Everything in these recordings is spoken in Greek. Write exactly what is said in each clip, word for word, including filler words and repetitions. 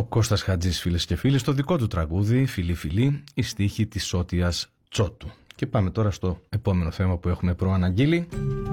Ο Κώστας Χατζής, φίλες και φίλοι, στο δικό του τραγούδι «Φιλί φιλί», η στίχη της Σώτιας Τσότου. Και πάμε τώρα στο επόμενο θέμα που έχουμε προαναγγείλει.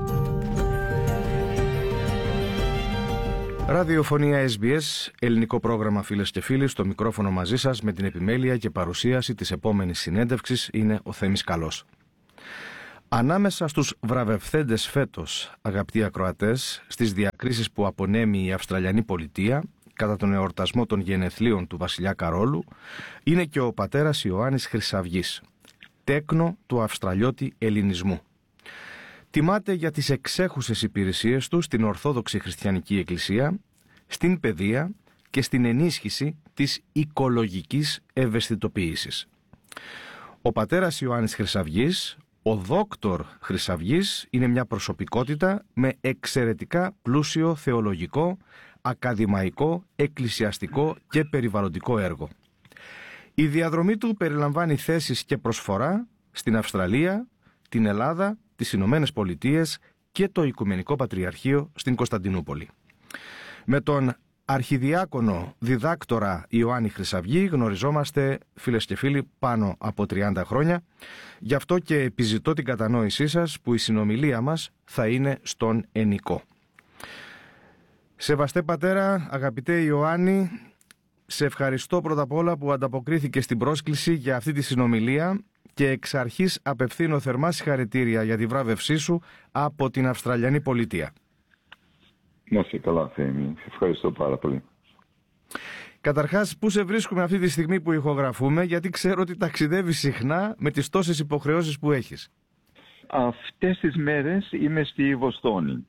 Ραδιοφωνία Ες Μπι Ες, ελληνικό πρόγραμμα, φίλες και φίλοι, στο μικρόφωνο μαζί σας με την επιμέλεια και παρουσίαση της επόμενης συνέντευξης είναι ο Θέμης Καλός. Ανάμεσα στους βραβευθέντες φέτος, αγαπητοί ακροατές, στις διακρίσεις που απονέμει η Αυστραλιανή πολιτεία κατά τον εορτασμό των γενεθλίων του βασιλιά Καρόλου, είναι και ο πατέρας Ιωάννης Χρυσαυγής, τέκνο του Αυστραλιώτη ελληνισμού. Τιμάται για τις εξέχουσες υπηρεσίες του στην Ορθόδοξη Χριστιανική Εκκλησία, στην παιδεία και στην ενίσχυση της οικολογικής ευαισθητοποίησης. Ο πατέρας Ιωάννης Χρυσαυγής, ο δόκτωρ Χρυσαυγής, είναι μια προσωπικότητα με εξαιρετικά πλούσιο θεολογικό, ακαδημαϊκό, εκκλησιαστικό και περιβαλλοντικό έργο. Η διαδρομή του περιλαμβάνει θέσεις και προσφορά στην Αυστραλία, την Ελλάδα, τις Ηνωμένες Πολιτείες και το Οικουμενικό Πατριαρχείο στην Κωνσταντινούπολη. Με τον αρχιδιάκονο διδάκτορα Ιωάννη Χρυσαυγή γνωριζόμαστε, φίλες και φίλοι, πάνω από τριάντα χρόνια. Γι' αυτό και επιζητώ την κατανόησή σας που η συνομιλία μας θα είναι στον ενικό. Σεβαστέ πατέρα, αγαπητέ Ιωάννη, σε ευχαριστώ πρώτα απ' όλα που ανταποκρίθηκε στην πρόσκληση για αυτή τη συνομιλία και εξ αρχής απευθύνω θερμά συγχαρητήρια για τη βράβευσή σου από την Αυστραλιανή πολιτεία. Να είσαι καλά, Θέμη. Σε ευχαριστώ πάρα πολύ. Καταρχάς, πού σε βρίσκουμε αυτή τη στιγμή που ηχογραφούμε, γιατί ξέρω ότι ταξιδεύεις συχνά με τις τόσες υποχρεώσεις που έχεις. Αυτές τις μέρες είμαι στη Βοστόνη.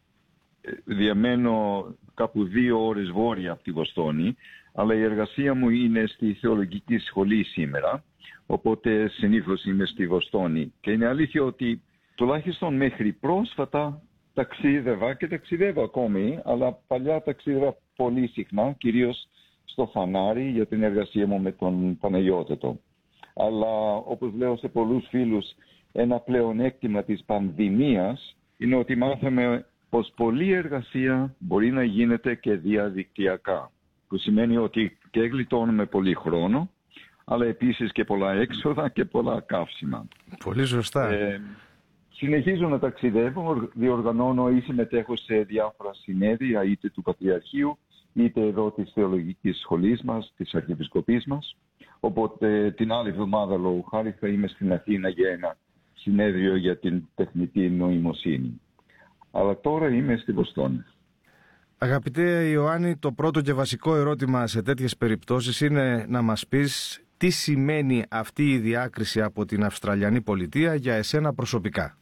Διαμένω κάπου δύο ώρες βόρεια από τη Βοστόνη, αλλά η εργασία μου είναι στη θεολογική σχολή σήμερα, οπότε συνήθως είμαι στη Βοστόνη. Και είναι αλήθεια ότι τουλάχιστον μέχρι πρόσφατα ταξίδευα και ταξιδεύω ακόμη, αλλά παλιά ταξίδευα πολύ συχνά, κυρίως στο Φανάρι για την εργασία μου με τον Παναγιώτατο. Αλλά όπως λέω σε πολλούς φίλους, ένα πλεονέκτημα της πανδημίας είναι ότι μάθαμε πως πολλή εργασία μπορεί να γίνεται και διαδικτυακά, που σημαίνει ότι και γλιτώνουμε πολύ χρόνο, αλλά επίσης και πολλά έξοδα και πολλά καύσιμα. Πολύ σωστά. Ε, συνεχίζω να ταξιδεύω, διοργανώνω ή συμμετέχω σε διάφορα συνέδρια, είτε του Πατριαρχείου, είτε εδώ της Θεολογικής Σχολής μας, της Αρχιεπισκοπής μας. Οπότε την άλλη εβδομάδα, λόγω χάρη, θα είμαι στην Αθήνα για ένα συνέδριο για την τεχνητή νοημοσύνη. Αλλά τώρα είμαι στη Βοστόνη. Αγαπητέ Ιωάννη, το πρώτο και βασικό ερώτημα σε τέτοιες περιπτώσεις είναι να μας πεις τι σημαίνει αυτή η διάκριση από την Αυστραλιανή πολιτεία για εσένα προσωπικά.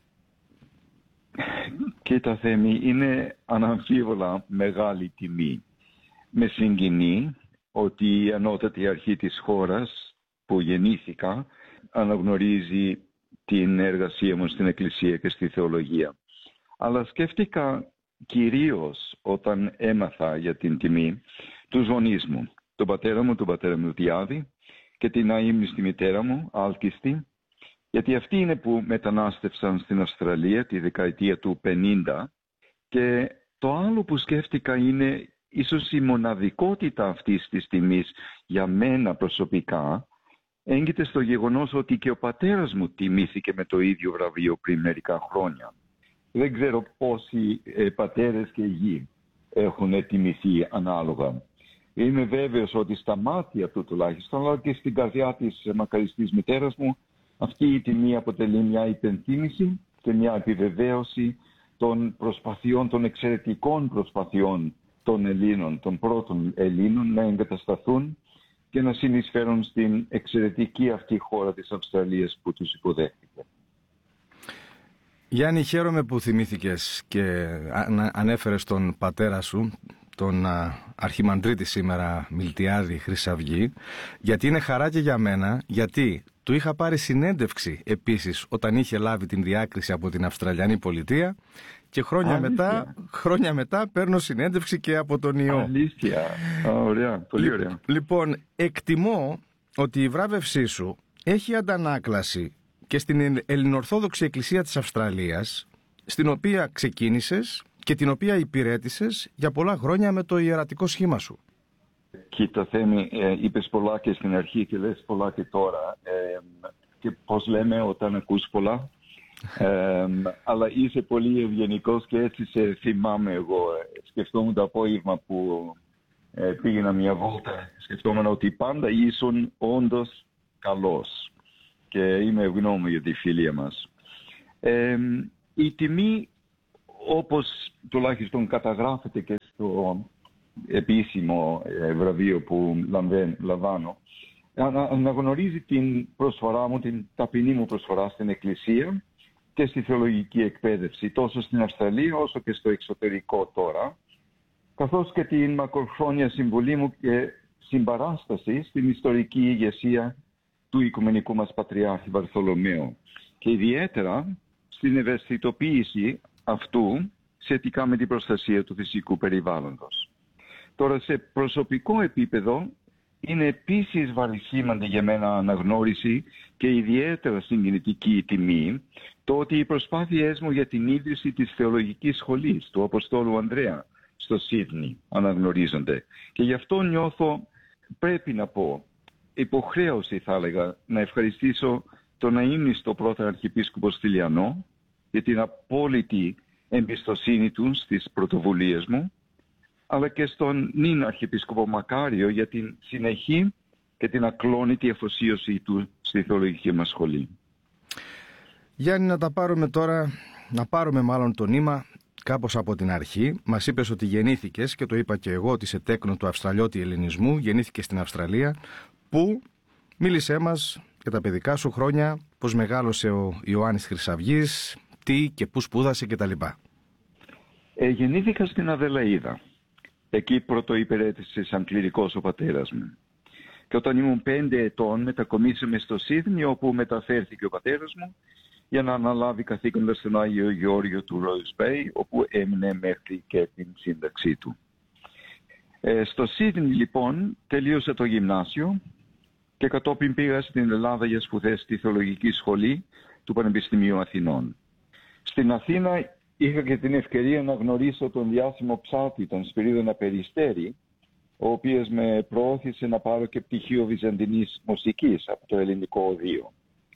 Κοίτα, Θέμη, είναι αναμφίβολα μεγάλη τιμή. Με συγκινεί ότι η ανώτατη αρχή της χώρας που γεννήθηκα αναγνωρίζει την εργασία μου στην Εκκλησία και στη θεολογία. Αλλά σκέφτηκα κυρίως όταν έμαθα για την τιμή τους γονείς μου, τον πατέρα μου, τον πατέρα μου Διάδη και την αείμνηστη μητέρα μου, Άλκιστη, γιατί αυτοί είναι που μετανάστευσαν στην Αυστραλία τη δεκαετία του πενήντα, και το άλλο που σκέφτηκα είναι ίσως η μοναδικότητα αυτής της τιμής για μένα προσωπικά έγκυται στο γεγονός ότι και ο πατέρας μου τιμήθηκε με το ίδιο βραβείο πριν μερικά χρόνια. Δεν ξέρω πόσοι ε, πατέρες και γη έχουν τιμηθεί ανάλογα. Είμαι βέβαιος ότι στα μάτια του τουλάχιστον, αλλά και στην καρδιά της μακαριστής μητέρας μου, αυτή η τιμή αποτελεί μια υπενθύμηση και μια επιβεβαίωση των προσπαθειών, των εξαιρετικών προσπαθειών των Ελλήνων, των πρώτων Ελλήνων, να εγκατασταθούν και να συνεισφέρουν στην εξαιρετική αυτή χώρα της Αυστραλίας που τους υποδέχτηκε. Γιάννη, χαίρομαι που θυμήθηκες και ανέφερες τον πατέρα σου, τον αρχιμανδρίτη σήμερα Μιλτιάδη Χρυσαυγή, γιατί είναι χαρά και για μένα, γιατί του είχα πάρει συνέντευξη επίσης όταν είχε λάβει την διάκριση από την Αυστραλιανή πολιτεία και χρόνια, μετά, χρόνια μετά παίρνω συνέντευξη και από τον ιό. Αλήθεια. Ωραία, πολύ ωραία. Λοιπόν, εκτιμώ ότι η βράβευσή σου έχει αντανάκλαση και στην Ελληνοορθόδοξη Εκκλησία της Αυστραλίας, στην οποία ξεκίνησες και την οποία υπηρέτησες για πολλά χρόνια με το ιερατικό σχήμα σου. κοίτα Θέμη, ε, είπες πολλά και στην αρχή και λες πολλά και τώρα. Ε, και πώς λέμε όταν ακούς πολλά. ε, αλλά είσαι πολύ ευγενικός και έτσι σε θυμάμαι εγώ. Σκεφτόμουν το απόγευμα που ε, πήγαινα μια βόλτα. Σκεφτόμουν ότι πάντα ήσουν όντως καλός. Και είμαι ευγνώμων για τη φιλία μας. Ε, η τιμή, όπως τουλάχιστον καταγράφεται και στο επίσημο βραβείο που λαμβάνω, αναγνωρίζει την προσφορά μου, την ταπεινή μου προσφορά στην Εκκλησία και στη θεολογική εκπαίδευση, τόσο στην Αυστραλία όσο και στο εξωτερικό τώρα, καθώς και την μακροχρόνια συμβολή μου και συμπαράσταση στην ιστορική ηγεσία του Οικουμενικού μας Πατριάρχη Βαρθολομαίου και ιδιαίτερα στην ευαισθητοποίηση αυτού σχετικά με την προστασία του φυσικού περιβάλλοντος. Τώρα, σε προσωπικό επίπεδο είναι επίσης βαρισίμαντη για μένα αναγνώριση και ιδιαίτερα συγκινητική η τιμή το ότι οι προσπάθειές μου για την ίδρυση της θεολογικής σχολής του Αποστόλου Ανδρέα στο Σίδνεϊ αναγνωρίζονται. Και γι' αυτό νιώθω, πρέπει να πω, υποχρέωση θα έλεγα να ευχαριστήσω τον αείμνηστο πρώτα Αρχιεπίσκοπο Στυλιανό για την απόλυτη εμπιστοσύνη του στις πρωτοβουλίες μου, αλλά και στον νυν Αρχιεπίσκοπο Μακάριο για την συνεχή και την ακλόνητη αφοσίωση του στη θεολογική μας σχολή. Γιάννη, να τα πάρουμε τώρα, να πάρουμε μάλλον το νήμα κάπως από την αρχή. Μας είπες ότι γεννήθηκες, και το είπα και εγώ, ότι είσαι τέκνο του Αυστραλιώτη Ελληνισμού, γεννήθηκες στην Αυστραλία, που μίλησέ μας για τα παιδικά σου χρόνια, πώς μεγάλωσε ο Ιωάννης Χρυσαυγής, τι και πού σπούδασε κτλ. Ε, γεννήθηκα στην Αδελαΐδα. Εκεί πρωτοϊπερέτησε σαν κληρικός ο πατέρας μου. Και όταν ήμουν πέντε ετών μετακομίσαμε στο Σίδνεϊ, όπου μεταφέρθηκε ο πατέρας μου για να αναλάβει καθήκοντα στον Άγιο Γεώργιο του Rose Bay, όπου έμεινε μέχρι και την σύνταξή του. Ε, στο Σίδνεϊ λοιπόν τελείωσα το γυμνάσιο και κατόπιν πήγα στην Ελλάδα για σπουδές στη Θεολογική Σχολή του Πανεπιστημίου Αθηνών. Στην Αθήνα είχα και την ευκαιρία να γνωρίσω τον διάσημο ψάλτη, τον Σπυρίδωνα Περιστέρη, ο οποίος με προώθησε να πάρω και πτυχίο βυζαντινής μουσικής από το Ελληνικό Οδείο.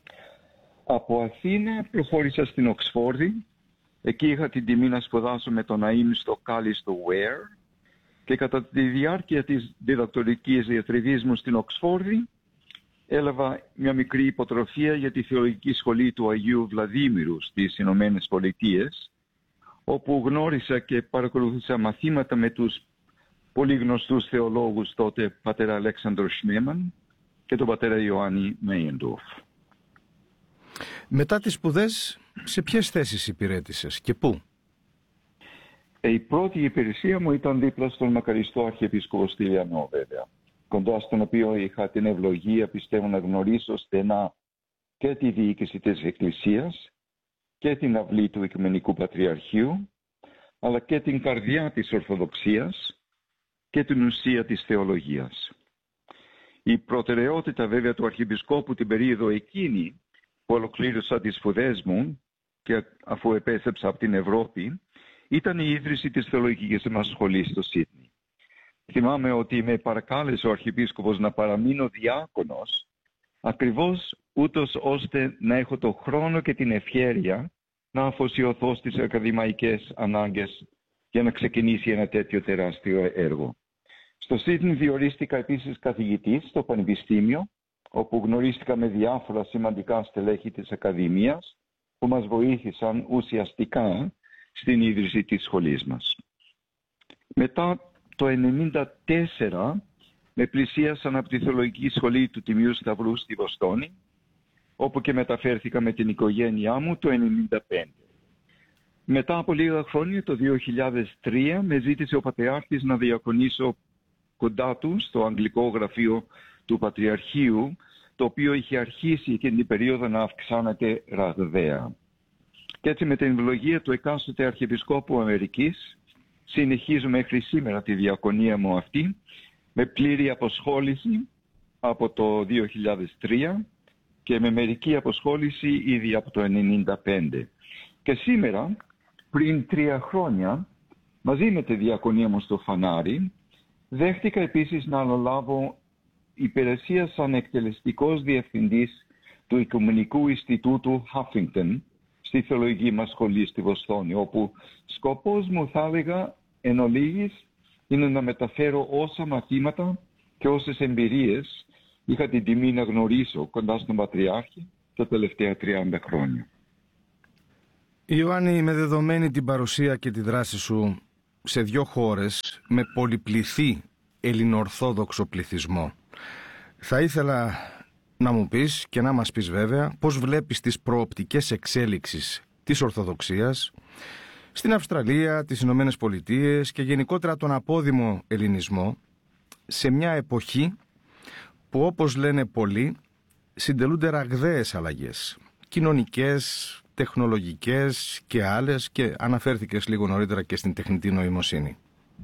Από Αθήνα προχώρησα στην Οξφόρδη. Εκεί είχα την τιμή να σπουδάσω με τον αείμνηστο Κάλιστο Ware και κατά τη διάρκεια της διδακτορικής διατριβής μου στην Οξφόρδη έλαβα μια μικρή υποτροφία για τη Θεολογική Σχολή του Αγίου Βλαδίμηρου στις Ηνωμένες Πολιτείες, όπου γνώρισα και παρακολούθησα μαθήματα με τους πολύ γνωστούς θεολόγους τότε, πατέρα Αλέξανδρο Σνέμαν και τον πατέρα Ιωάννη Μέιεντορφ. Μετά τις σπουδές, σε ποιες θέσεις υπηρέτησες και πού? Η πρώτη υπηρεσία μου ήταν δίπλα στον μακαριστό Αρχιεπίσκοπο Στυλιανό, βέβαια, κοντά στον οποίο είχα την ευλογία, πιστεύω, να γνωρίσω στενά και τη διοίκηση της Εκκλησίας και την αυλή του Οικουμενικού Πατριαρχείου, αλλά και την καρδιά της Ορθοδοξίας και την ουσία της θεολογίας. Η προτεραιότητα βέβαια του Αρχιεπισκόπου την περίοδο εκείνη που ολοκλήρωσα τις σπουδές μου και αφού επέστρεψα από την Ευρώπη, ήταν η ίδρυση της θεολογικής μας σχολής στο Σίδνεϊ. Θυμάμαι ότι με παρακάλεσε ο Αρχιεπίσκοπος να παραμείνω διάκονος, ακριβώς ούτως ώστε να έχω το χρόνο και την ευχέρεια να αφοσιωθώ στις ακαδημαϊκές ανάγκες για να ξεκινήσει ένα τέτοιο τεράστιο έργο. Στο Σίδνεϊ διορίστηκα επίσης καθηγητής στο Πανεπιστήμιο, όπου γνωρίστηκα με διάφορα σημαντικά στελέχη της Ακαδημίας που μας βοήθησαν ουσιαστικά στην ίδρυση της σχολής μας. Μετά το χίλια εννιακόσια ενενήντα τέσσερα με πλησίασαν από τη Θεολογική Σχολή του Τιμίου Σταυρού στη Βοστόνη, όπου και μεταφέρθηκα με την οικογένειά μου το χίλια εννιακόσια ενενήντα πέντε. Μετά από λίγα χρόνια, το δύο χιλιάδες τρία, με ζήτησε ο Πατριάρχης να διακονήσω κοντά του στο Αγγλικό Γραφείο του Πατριαρχείου, το οποίο είχε αρχίσει εκείνη την περίοδο να αυξάνεται ραγδαία. Και έτσι με την ευλογία του εκάστοτε Αρχιεπισκόπου Αμερικής συνεχίζω μέχρι σήμερα τη διακονία μου αυτή με πλήρη αποσχόληση από το δύο χιλιάδες τρία και με μερική αποσχόληση ήδη από το χίλια εννιακόσια ενενήντα πέντε. Και σήμερα, πριν τρία χρόνια, μαζί με τη διακονία μου στο Φανάρι, Δέχτηκα επίσης να αναλάβω υπηρεσία σαν εκτελεστικός διευθυντής του Οικουμενικού Ινστιτούτου Huffington στη θεολογική μας σχολή στη Βοστόνη, όπου σκοπός μου, θα έλεγα, εν ολίγης, είναι να μεταφέρω όσα μαθήματα και όσες εμπειρίες είχα την τιμή να γνωρίσω κοντά στον Πατριάρχη τα τελευταία τριάντα χρόνια. Ιωάννη, με δεδομένη την παρουσία και τη δράση σου σε δύο χώρες με πολυπληθή ελληνοορθόδοξο πληθυσμό, θα ήθελα να μου πεις και να μας πεις βέβαια πώς βλέπεις τις προοπτικές εξέλιξης της Ορθοδοξίας στην Αυστραλία, τις Ηνωμένες Πολιτείες και γενικότερα τον απόδημο ελληνισμό σε μια εποχή που, όπως λένε πολλοί, συντελούνται ραγδαίες αλλαγές, κοινωνικές, τεχνολογικές και άλλες, και αναφέρθηκες λίγο νωρίτερα και στην τεχνητή νοημοσύνη.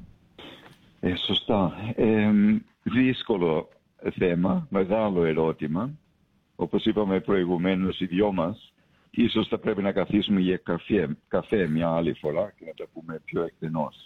Ε, σωστά. Ε, δύσκολο θέμα, μεγάλο ερώτημα. Όπως είπαμε προηγουμένως, οι δυο μας ίσως θα πρέπει να καθίσουμε για καφέ, καφέ μια άλλη φορά και να τα πούμε πιο εκτενώς.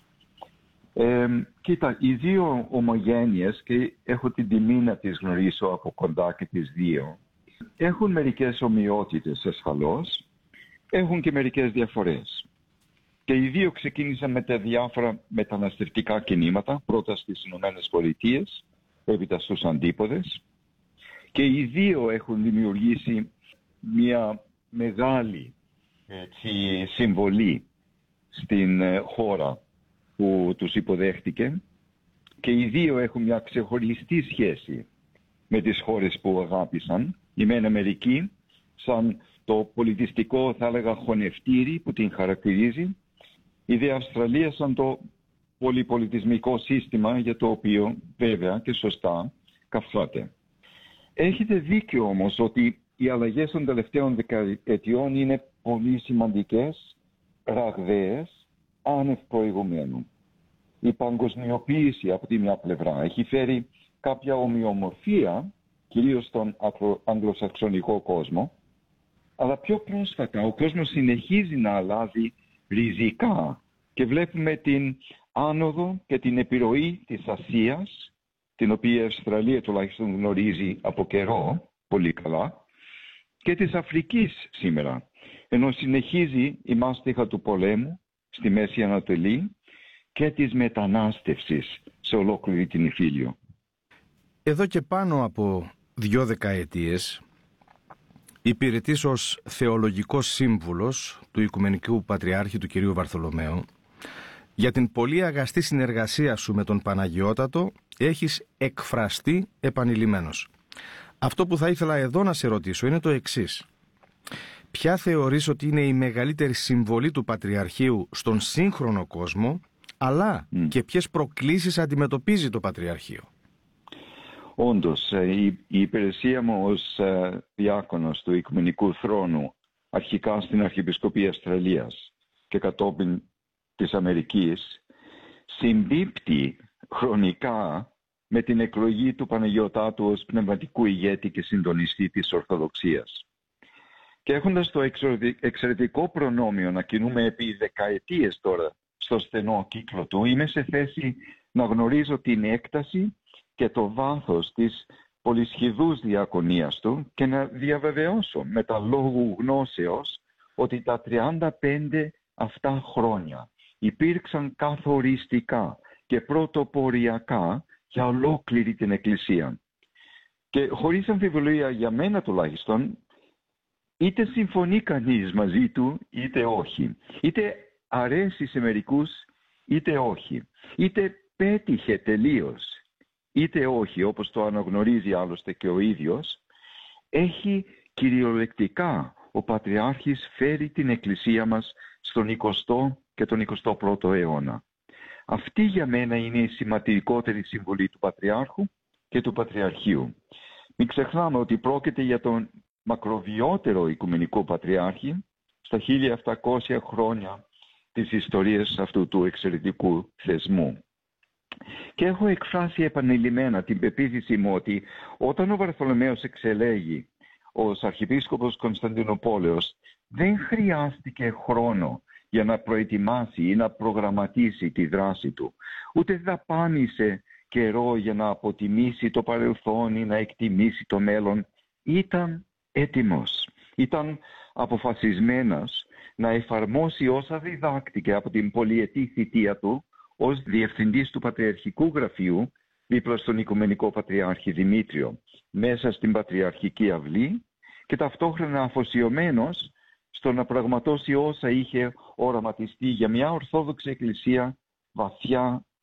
Ε, κοίτα, οι δύο ομογένειες, και έχω την τιμή να τις γνωρίσω από κοντά και τις δύο, έχουν μερικές ομοιότητες ασφαλώς, έχουν και μερικές διαφορές. Και οι δύο ξεκίνησαν με τα διάφορα μεταναστευτικά κινήματα, πρώτα στις Ηνωμένες Πολιτείες, έπειτα στους αντίποδες, και οι δύο έχουν δημιουργήσει μια μεγάλη έτσι, συμβολή στην χώρα που τους υποδέχτηκε, και οι δύο έχουν μια ξεχωριστή σχέση με τις χώρες που αγάπησαν. Η μεν Αμερική σαν το πολιτιστικό, θα έλεγα, χωνευτήρι που την χαρακτηρίζει, η δε Αυστραλία σαν το πολυπολιτισμικό σύστημα για το οποίο βέβαια και σωστά καυθάται. Έχετε δίκιο όμως ότι οι αλλαγές των τελευταίων δεκαετιών είναι πολύ σημαντικές, ραγδαίες, άνευ προηγουμένου. Η παγκοσμιοποίηση από τη μια πλευρά έχει φέρει κάποια ομοιομορφία, κυρίως στον αγγλοσαξονικό κόσμο, αλλά πιο πρόσφατα ο κόσμος συνεχίζει να αλλάζει ριζικά και βλέπουμε την άνοδο και την επιρροή της Ασίας, την οποία η Αυστραλία τουλάχιστον γνωρίζει από καιρό πολύ καλά, και της Αφρικής σήμερα, ενώ συνεχίζει η μάστιγα του πολέμου στη Μέση Ανατολή και της μετανάστευσης σε ολόκληρη την Ιφίλιο. Εδώ και πάνω από δυο δεκαετίες υπηρετείς ως θεολογικός σύμβουλος του Οικουμενικού Πατριάρχη του κυρίου Βαρθολομαίου. Για την πολύ αγαστή συνεργασία σου με τον Παναγιώτατο έχεις εκφραστεί επανειλημμένος. Αυτό που θα ήθελα εδώ να σε ρωτήσω είναι το εξής. Ποια θεωρείς ότι είναι η μεγαλύτερη συμβολή του Πατριαρχείου στον σύγχρονο κόσμο, αλλά mm. και ποιες προκλήσεις αντιμετωπίζει το Πατριαρχείο? Όντως, η, η υπηρεσία μου ως uh, διάκονος του Οικουμενικού Θρόνου, αρχικά στην Αρχιεπισκοπή Αυστραλίας και κατόπιν της Αμερικής, συμπίπτει χρονικά με την εκλογή του Παναγιωτάτου ως πνευματικού ηγέτη και συντονιστή της Ορθοδοξίας. Και έχοντας το εξαιρετικό προνόμιο να κινούμε επί δεκαετίες τώρα στο στενό κύκλο του, είμαι σε θέση να γνωρίζω την έκταση και το βάθος της πολυσχηδούς διακονίας του και να διαβεβαιώσω με τα λόγου γνώσεως ότι τα τριάντα πέντε αυτά χρόνια υπήρξαν καθοριστικά και πρωτοποριακά για ολόκληρη την Εκκλησία. Και χωρίς αμφιβολία, για μένα τουλάχιστον, είτε συμφωνεί κανείς μαζί του είτε όχι, είτε αρέσει σε μερικούς είτε όχι, είτε πέτυχε τελείως είτε όχι, όπως το αναγνωρίζει άλλωστε και ο ίδιος, έχει κυριολεκτικά ο Πατριάρχης φέρει την Εκκλησία μας στον εικοστό και τον εικοστό πρώτο αιώνα. Αυτή για μένα είναι η σημαντικότερη συμβολή του Πατριάρχου και του Πατριαρχείου. Μην ξεχνάμε ότι πρόκειται για τον μακροβιότερο Οικουμενικό Πατριάρχη στα χίλια επτακόσια χρόνια της ιστορίας αυτού του εξαιρετικού θεσμού. Και έχω εκφράσει επανειλημμένα την πεποίθησή μου ότι όταν ο Βαρθολομαίος εξελέγει ως Αρχιεπίσκοπος Κωνσταντινούπολεως, δεν χρειάστηκε χρόνο για να προετοιμάσει ή να προγραμματίσει τη δράση του. Ούτε δαπάνησε καιρό για να αποτιμήσει το παρελθόν ή να εκτιμήσει το μέλλον. Ήταν έτοιμος, ήταν αποφασισμένος να εφαρμόσει όσα διδάκτηκε από την πολυετή θητεία του ως διευθυντής του Πατριαρχικού Γραφείου δίπλα στον Οικουμενικό Πατριάρχη Δημήτριο, μέσα στην Πατριαρχική Αυλή, και ταυτόχρονα αφοσιωμένος στο να πραγματώσει όσα είχε οραματιστεί για μια Ορθόδοξη Εκκλησία βαθιά